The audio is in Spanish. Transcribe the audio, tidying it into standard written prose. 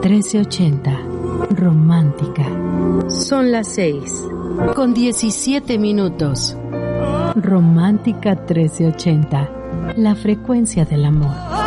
1380. Romántica. Son las 6:17. Romántica 1380. La frecuencia del amor.